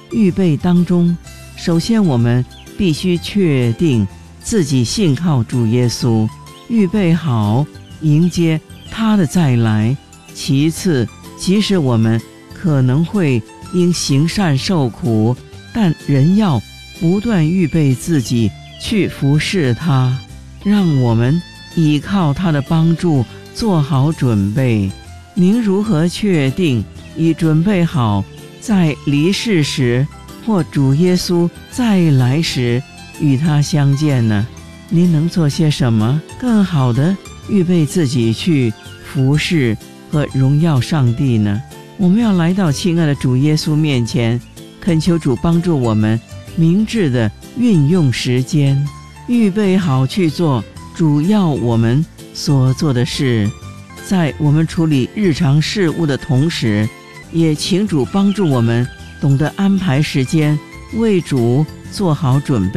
预备当中，首先我们必须确定自己信靠主耶稣，预备好迎接他的再来。其次，即使我们可能会因行善受苦，但仍要不断预备自己去服侍他，让我们依靠他的帮助做好准备。您如何确定已准备好在离世时或主耶稣再来时与他相见呢？您能做些什么更好的预备自己去服侍和荣耀上帝呢？我们要来到亲爱的主耶稣面前，恳求主帮助我们明智的运用时间，预备好去做主要我们所做的事。在我们处理日常事务的同时，也请主帮助我们懂得安排时间，为主做好准备。